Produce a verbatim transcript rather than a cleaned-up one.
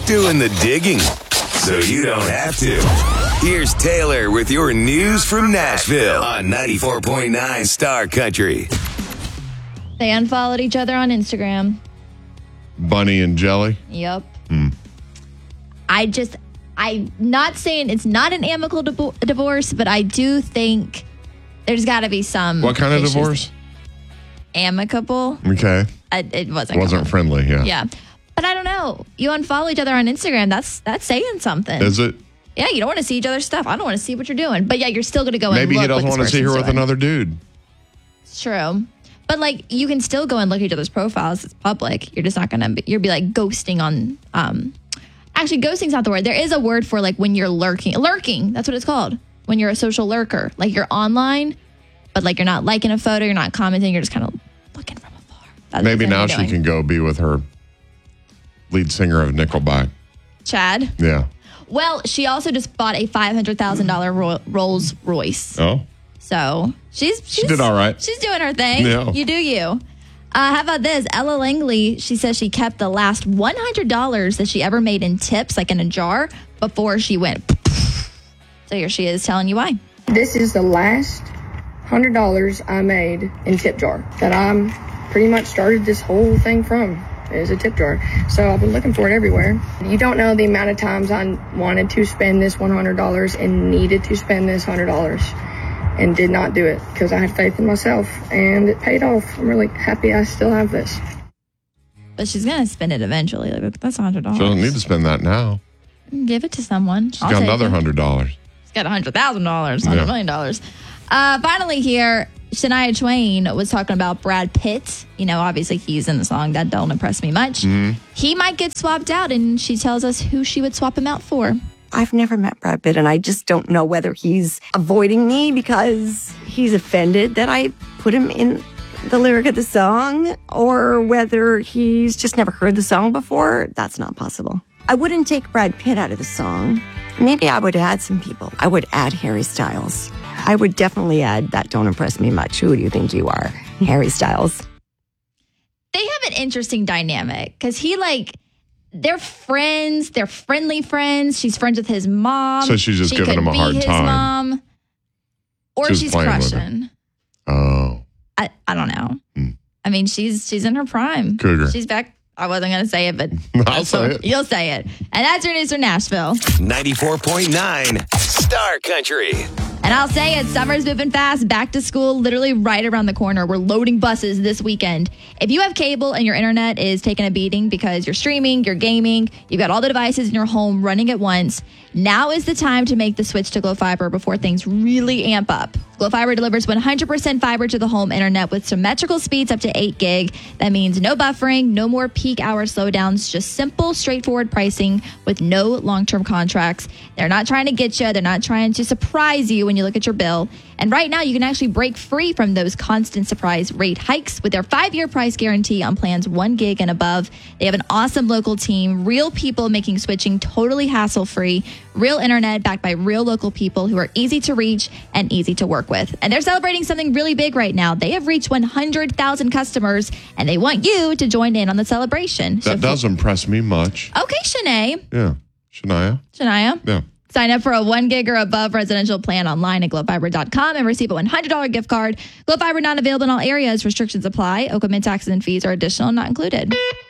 doing the digging, so you don't have to. Here's Taylor with your news from Nashville on ninety-four point nine Star Country. They unfollowed each other on Instagram. Bunny and Jelly? Yep. Hmm. I just, I'm not saying it's not an amicable divo- divorce, but I do think there's got to be some. What kind of issues. divorce? Amicable. Okay. I, it wasn't. Wasn't friendly, yeah. Yeah. But I don't know. You unfollow each other on Instagram. That's that's saying something. Is it? Yeah, you don't want to see each other's stuff. I don't want to see what you're doing. But yeah, you're still going to go Maybe and look he doesn't what want this to see her person's with doing. another dude. It's true. But like, you can still go and look at each other's profiles. It's public. You're just not going to, you'll be like ghosting on, um, actually ghosting's not the word. There is a word for like when you're lurking. Lurking, that's what it's called. When you're a social lurker. Like you're online, but like you're not liking a photo, you're not commenting, you're just kind of looking from afar. That's Maybe now she doing. can go be with her lead singer of Nickelback. Chad? Yeah. Well, she also just bought a five hundred thousand dollars Ro- Rolls Royce. Oh. So she's, she's She did all right. She's doing her thing. Yeah. You do you. Uh, how about this? Ella Langley, she says she kept the last one hundred dollars that she ever made in tips, like in a jar, before she went. So here she is telling you why. This is the last one hundred dollars I made in tip jar that I'm pretty much started this whole thing from. Is a tip jar. So I've been looking for it everywhere. You don't know the amount of times I wanted to spend this one hundred dollars and needed to spend this one hundred dollars and did not do it because I had faith in myself and it paid off. I'm really happy I still have this. But she's going to spend it eventually. Like, that's one hundred dollars. She doesn't need to spend that now. Give it to someone. She's got another one hundred dollars. She's got one hundred thousand dollars, one hundred million dollars. Uh, finally here, Shania Twain was talking about Brad Pitt. You know, obviously he's in the song That Don't Impress Me Much. Mm-hmm. He might get swapped out, and she tells us who she would swap him out for. I've never met Brad Pitt, and I just don't know whether he's avoiding me because he's offended that I put him in the lyric of the song, or whether he's just never heard the song before. That's not possible. I wouldn't take Brad Pitt out of the song. Maybe I would add some people. I would add Harry Styles. I would definitely add That Don't Impress Me Much. Who do you think you are? Harry Styles. They have an interesting dynamic because he, like, they're friends. They're friendly friends. She's friends with his mom. So she's just she giving could him a be hard his time. Mom, or Just she's playing with crushing. Oh. I, I don't know. Hmm. I mean, she's she's in her prime. Cougar. She's back. I wasn't going to say it, but I'll say it. You'll say it. And that's your news from Nashville. ninety-four point nine Star Country. And I'll say it, summer's moving fast. Back to school, literally right around the corner. We're loading buses this weekend. If you have cable and your internet is taking a beating because you're streaming, you're gaming, you've got all the devices in your home running at once, now is the time to make the switch to Glo Fiber before things really amp up. Glo Fiber delivers one hundred percent fiber to the home internet with symmetrical speeds up to eight gig. That means no buffering, no more peak hour slowdowns, just simple, straightforward pricing with no long-term contracts. They're not trying to get you. They're not trying to surprise you when you look at your bill. And right now, you can actually break free from those constant surprise rate hikes with their five-year price guarantee on plans one gig and above. They have an awesome local team, real people making switching totally hassle-free, real internet backed by real local people who are easy to reach and easy to work with. And they're celebrating something really big right now. They have reached one hundred thousand customers, and they want you to join in on the celebration. That So- does impress me much. Okay, Shanae. Yeah. Shania? Shania. Yeah. Sign up for a one gig or above residential plan online at glo fiber dot com and receive a one hundred dollars gift card. Glo Fiber not available in all areas. Restrictions apply. Oklahoma taxes and fees are additional, not included.